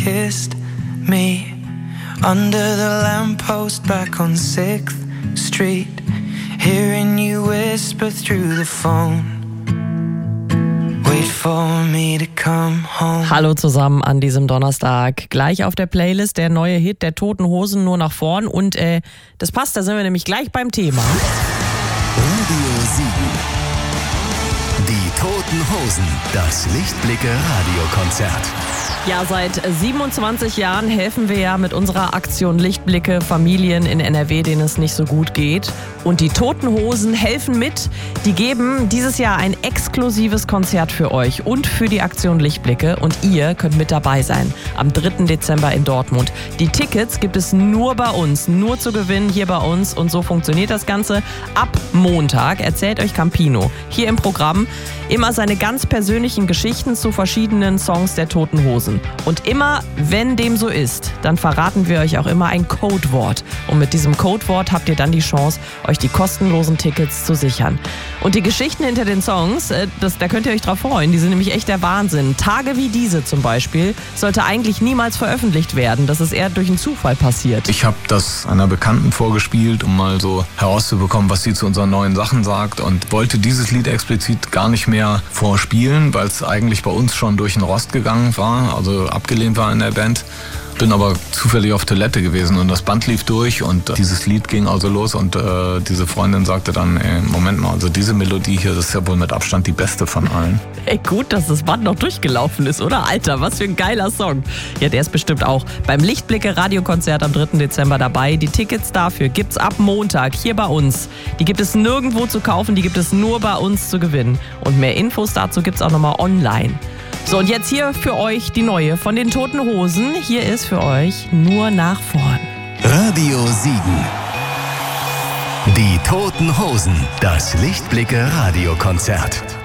kissed me under the lamppost back on 6th Street, hearing you whisper through the phone. Wait for me to come home. Hallo zusammen an diesem Donnerstag. Gleich auf der Playlist der neue Hit der Toten Hosen, Nur nach vorn. Und das passt, da sind wir nämlich gleich beim Thema. Radio Siegen. Die Toten Hosen, das Lichtblicke-Radiokonzert. Ja, seit 27 Jahren helfen wir ja mit unserer Aktion Lichtblicke Familien in NRW, denen es nicht so gut geht. Und die Toten Hosen helfen mit. Die geben dieses Jahr ein exklusives Konzert für euch und für die Aktion Lichtblicke. Und ihr könnt mit dabei sein am 3. Dezember in Dortmund. Die Tickets gibt es nur bei uns, nur zu gewinnen hier bei uns. Und so funktioniert das Ganze. Ab Montag erzählt euch Campino hier im Programm immer seine ganz persönlichen Geschichten zu verschiedenen Songs der Toten Hosen. Und immer, wenn dem so ist, dann verraten wir euch auch immer ein Codewort. Und mit diesem Codewort habt ihr dann die Chance, euch die kostenlosen Tickets zu sichern. Und die Geschichten hinter den Songs, da könnt ihr euch drauf freuen, die sind nämlich echt der Wahnsinn. Tage wie diese zum Beispiel sollte eigentlich niemals veröffentlicht werden. Das ist eher durch einen Zufall passiert. Ich habe das einer Bekannten vorgespielt, um mal so herauszubekommen, was sie zu unseren neuen Sachen sagt, und wollte dieses Lied explizit gar nicht mehr vorspielen, weil es eigentlich bei uns schon durch den Rost gegangen war, also abgelehnt war in der Band. Bin aber zufällig auf Toilette gewesen und das Band lief durch und dieses Lied ging also los und diese Freundin sagte dann, Moment mal, also diese Melodie hier, das ist ja wohl mit Abstand die beste von allen. Ey, gut, dass das Band noch durchgelaufen ist, oder? Alter, was für ein geiler Song. Ja, der ist bestimmt auch beim Lichtblicke Radiokonzert am 3. Dezember dabei. Die Tickets dafür gibt's ab Montag hier bei uns. Die gibt es nirgendwo zu kaufen, die gibt es nur bei uns zu gewinnen. Und mehr Infos dazu gibt's auch nochmal online. So, und jetzt hier für euch die neue von den Toten Hosen. Hier ist für euch Nur nach vorn. Radio Siegen. Die Toten Hosen, das Lichtblicke Radiokonzert.